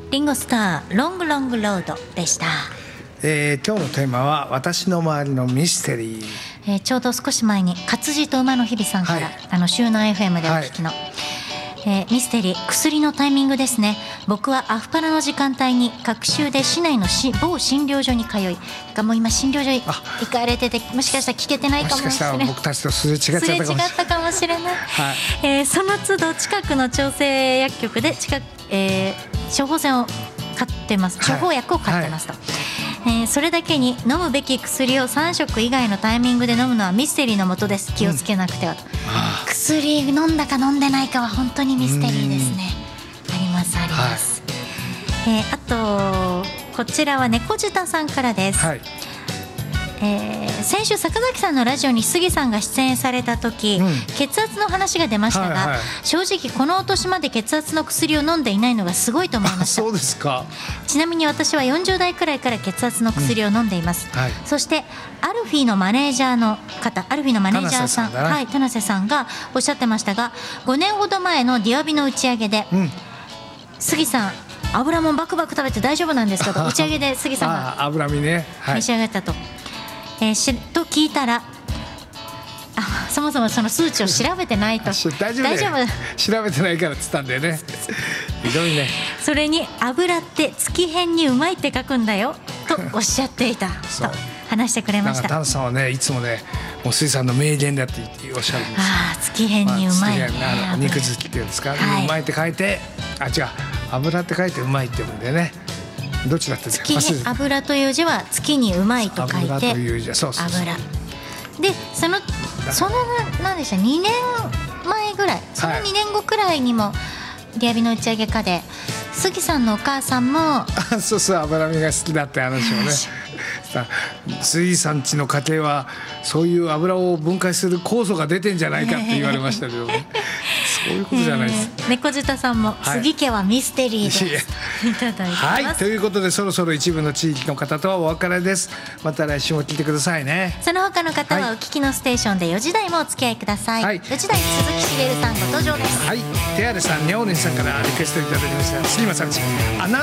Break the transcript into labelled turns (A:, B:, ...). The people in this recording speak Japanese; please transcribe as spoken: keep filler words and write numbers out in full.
A: リンゴスターロングロングロードでした。
B: えー、今日のテーマは私の周りのミステリー、
A: えー、ちょうど少し前に活字と馬の日々さんから、はい、あの周南 エフエム でお聞きの、はい、えー、ミステリー薬のタイミングですね。僕はアフパラの時間帯に隔週で市内のし某診療所に通い、がもう今診療所行かれてて、もしかしたら聞けてないかもしれない、もしかしたら僕たちとすれ違っちゃったかもしれない、すれ違ったかもしれない、はい、えー、その都度近くの調整薬局で近く、えー、処方箋を買ってます、処方薬を買ってますと、はいはい、えー、それだけに飲むべき薬をさん食以外のタイミングで飲むのはミステリーのもとです。気をつけなくてはと、うん、薬飲んだか飲んでないかは本当にミステリーですね。ありますあります、はい、えー、あとこちらは猫舌さんからです、はい、えー、先週坂崎さんのラジオに杉さんが出演された時、うん、血圧の話が出ましたが、はいはい、正直このお年まで血圧の薬を飲んでいないのがすごいと思いました。
B: そうですか。
A: ちなみに私はよんじゅう代くらいから血圧の薬を飲んでいます、うん、はい、そしてアルフィーのマネージャーの方、アルフィーのマネージャーさん、はい、田瀬さんがおっしゃってましたが、ごねんほど前のディアビの打ち上げで、うん、杉さん油もんバクバク食べて大丈夫なんですかと打ち上げで杉さんが
B: 油身ね、はい、
A: 召し上がったと、えー、しと聞いたら、あ、そもそもその数値を調べてないと
B: 大丈夫、大丈夫調べてないからっつったんだよね。ひどいね。
A: それに油って月変にうまいって書くんだよとおっしゃっていたと話してくれました。
B: ダンさんはね、いつもね、もう水産の名言だっておっしゃるんですよ。
A: ああ、月変にうまい、ね、
B: まあ、肉好きっていうんですか、はい、うまいって書いて、あ、違う、油って書いてうまいって言うんだよね。どっちだって
A: 月に油という字は月にうまいと書いて
B: 油という字、そうそうそう、
A: 油で、そのその何でしたにねんまえぐらい、そのにねんごくらいにも、はい、ディアビの打ち上げかで杉さんのお母さんも
B: そうそう、脂身が好きだって話をね杉さん家の家庭はそういう油を分解する酵素が出てんじゃないかって言われましたけど、ね、そういうことじゃないです、
A: えー、猫舌さんも、はい、杉家はミステリーですいただいてます。
B: はい、ということでそろそろ一部の地域の方とはお別れです。また来週も聞いてくださいね。
A: その他の方はお聞きのステーションでよじ台もお付き合いください、はい、よじ台鈴木しげるさんご登場です。
B: はい、手荒さん、にゃおねんさんからリクエストいただきました。杉間さんち